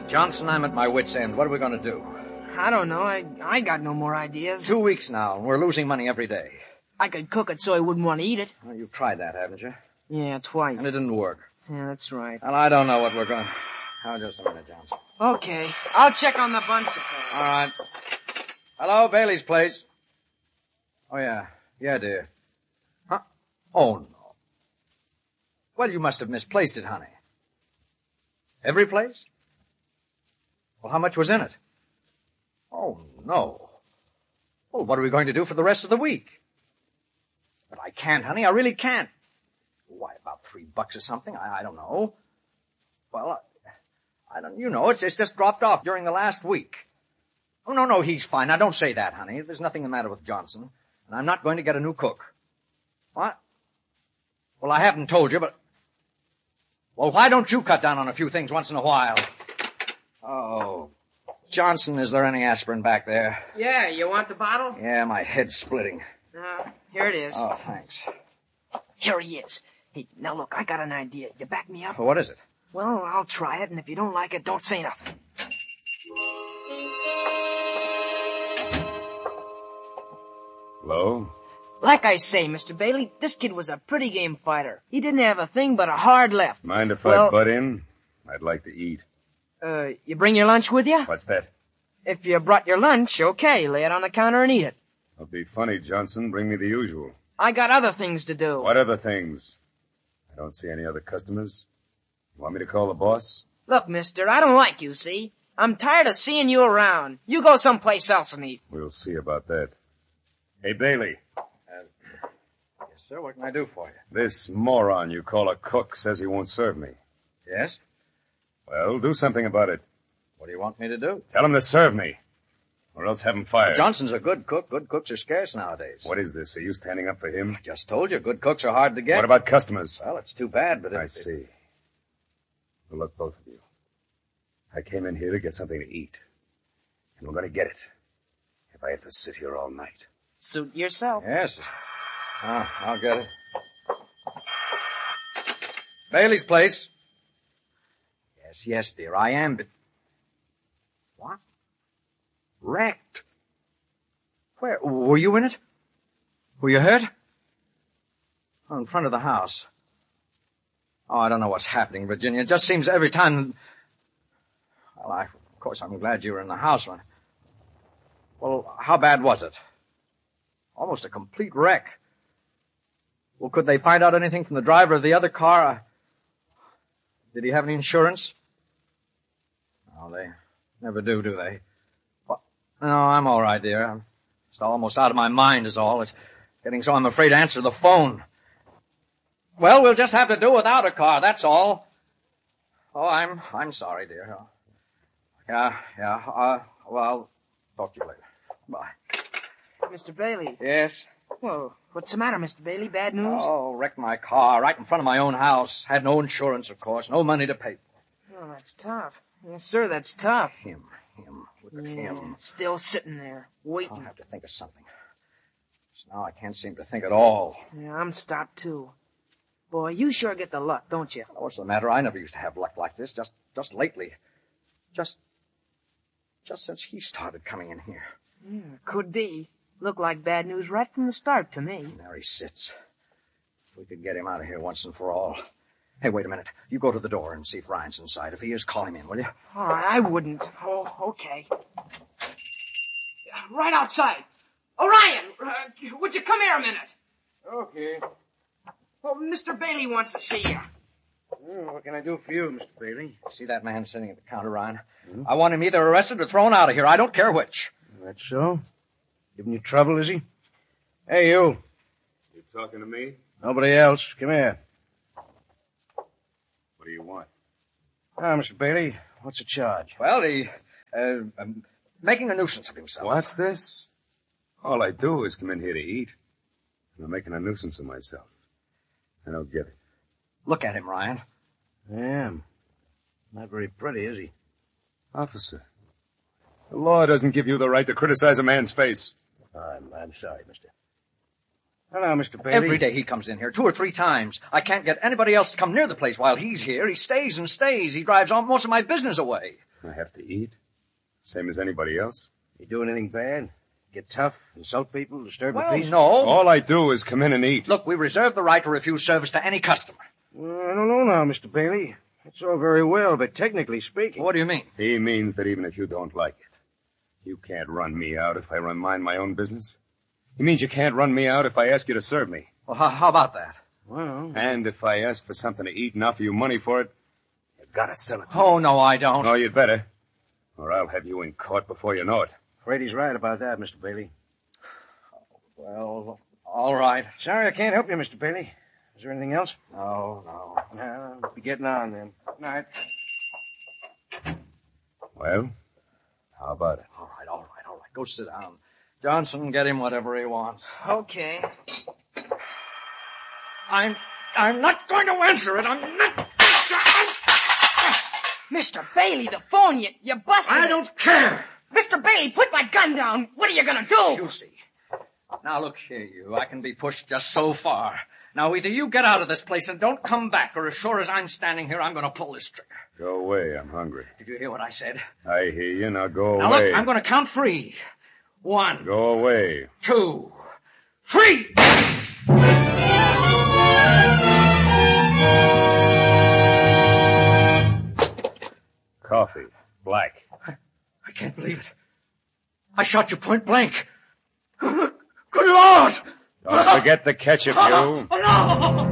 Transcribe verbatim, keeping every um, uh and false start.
Johnson, I'm at my wit's end. What are we going to do? I don't know. I I got no more ideas. Two weeks now, and we're losing money every day. I could cook it so he wouldn't want to eat it. Well, you've tried that, haven't you? Yeah, twice. And it didn't work. Yeah, that's right. Well, I don't know what we're going to... Oh, just a minute, Johnson. Okay. I'll check on the bun supply. All right. Hello, Bailey's place. Oh, yeah. Yeah, dear. Huh? Oh, no. Well, you must have misplaced it, honey. Every place? Well, how much was in it? Oh, no. Well, what are we going to do for the rest of the week? But I can't, honey. I really can't. Why, about three bucks or something? I, I don't know. Well, I, I don't, you know, it's, it's just dropped off during the last week. Oh, no, no, he's fine. Now, don't say that, honey. There's nothing the matter with Johnson. And I'm not going to get a new cook. What? Well, I haven't told you, but... Well, why don't you cut down on a few things once in a while? Oh, Johnson, is there any aspirin back there? Yeah, you want the bottle? Yeah, my head's splitting. Uh, here it is. Oh, thanks. Here he is. Hey, now look, I got an idea. You back me up? Well, what is it? Well, I'll try it, and if you don't like it, don't say nothing. Hello? Like I say, Mister Bailey, this kid was a pretty game fighter. He didn't have a thing but a hard left. Mind if Well- I butt in? I'd like to eat. Uh, you bring your lunch with you? What's that? If you brought your lunch, okay, lay it on the counter and eat it. Don't be funny, Johnson. Bring me the usual. I got other things to do. What other things? I don't see any other customers. You want me to call the boss? Look, mister, I don't like you, see? I'm tired of seeing you around. You go someplace else and eat. We'll see about that. Hey, Bailey. Yes, sir. What can I do for you? This moron you call a cook says he won't serve me. Yes? Well, do something about it. What do you want me to do? Tell him to serve me. Or else have him fired. Johnson's a good cook. Good cooks are scarce nowadays. What is this? Are you standing up for him? I just told you, good cooks are hard to get. What about customers? Well, it's too bad, but... I it, see. Well, look, both of you. I came in here to get something to eat. And we're going to get it. If I have to sit here all night. Suit yourself. Yes. Oh, I'll get it. Bailey's place. Yes, yes, dear, I am, but... What? Wrecked? Where? Were you in it? Were you hurt? Oh, in front of the house. Oh, I don't know what's happening, Virginia. It just seems every time... Well, I, of course, I'm glad you were in the house when... Well, how bad was it? Almost a complete wreck. Well, could they find out anything from the driver of the other car? I... Did he have any insurance? Oh, they never do, do they? Well, no, I'm all right, dear. I'm just almost out of my mind is all. It's getting so I'm afraid to answer the phone. Well, we'll just have to do without a car, that's all. Oh, I'm I'm sorry, dear. Oh, yeah, yeah. Uh, well, I'll talk to you later. Bye. Mister Bailey. Yes? Whoa, what's the matter, Mister Bailey? Bad news? Oh, wrecked my car right in front of my own house. Had no insurance, of course. No money to pay for. Oh, that's tough. Yes, sir, that's tough. Him, him, look at Yeah, him. still sitting there, I'll waiting. have to think of something. So now I can't seem to think at all. Yeah, I'm stopped, too. Boy, you sure get the luck, don't you? What's the matter? I never used to have luck like this. Just, just lately. Just, just since he started coming in here. Yeah, could be. Looked like bad news right from the start to me. There he sits. If we could get him out of here once and for all. Hey, wait a minute. You go to the door and see if Ryan's inside. If he is, call him in, will you? Oh, I wouldn't. Oh, okay. Right outside. Orion, uh, would you come here a minute? Okay. Oh, Mister Bailey wants to see you. Well, what can I do for you, Mister Bailey? See that man sitting at the counter, Ryan? Hmm? I want him either arrested or thrown out of here. I don't care which. That's so? Giving you trouble, is he? Hey, you. You talking to me? Nobody else. Come here. What do you want? Ah, Mister Bailey, what's the charge? Well, he, uh, um, making a nuisance of himself. What's this? All I do is come in here to eat. And I'm making a nuisance of myself. I don't get it. Look at him, Ryan. I am. Not very pretty, is he? Officer, the law doesn't give you the right to criticize a man's face. I'm, I'm sorry, mister. Hello, Mister Bailey. Every day he comes in here, two or three times. I can't get anybody else to come near the place while he's here. He stays and stays. He drives all, most of my business away. I have to eat. Same as anybody else. You do anything bad? Get tough, insult people, disturb Well, the peace? no. All I do is come in and eat. Look, we reserve the right to refuse service to any customer. Well, I don't know now, Mister Bailey. That's all very well, but technically speaking... What do you mean? He means that even if you don't like it, you can't run me out if I run mind my own business. He means you can't run me out if I ask you to serve me. Well, how, how about that? Well... And if I ask for something to eat and offer you money for it, you've got to sell it to me. Oh, no, I don't. No, you'd better. Or I'll have you in court before you know it. Afraid he's right about that, Mister Bailey. Well, all right. Sorry I can't help you, Mister Bailey. Is there anything else? No, no. No, I'll be getting on then. Good night. Well, how about it? All right, all right, all right. Go sit down. Johnson, get him whatever he wants. Okay. I'm, I'm not going to answer it. I'm not. Mister Bailey, the phone, you, you busted I it. don't care. Mister Bailey, put that gun down. What are you gonna do? You see. Now look here, you. I can be pushed just so far. Now either you get out of this place and don't come back, or as sure as I'm standing here, I'm going to pull this trigger. Go away. I'm hungry. Did you hear what I said? I hear you. Now go Now away. look, I'm going to count three. One, Go away. two, three! Coffee. Black. I can't believe it. I shot you point blank. Good Lord! Don't forget the ketchup, you. Oh, no!